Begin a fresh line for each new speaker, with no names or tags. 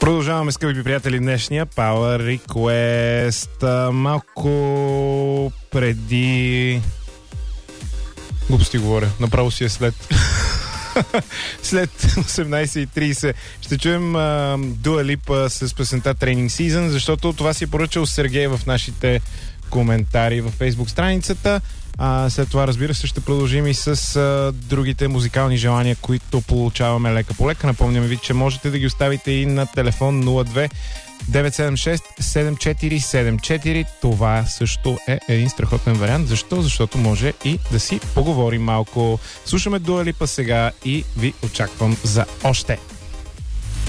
Продължаваме, скъпи приятели, днешния Power Request. Малко преди... Глупости говоря, направо си е след 18:30 ще чуем Dua Lipa с песента Training Season, защото това си е поръчал Сергей в нашите коментари във Facebook страницата. След това, разбира се, ще продължим и с другите музикални желания, които получаваме лека по лека. Напомняме ви, че можете да ги оставите и на телефон 02 976 7474. Това също е един страхотен вариант. Защо? Защото може и да си поговорим малко. Слушаме Dua Lipa сега и ви очаквам за още.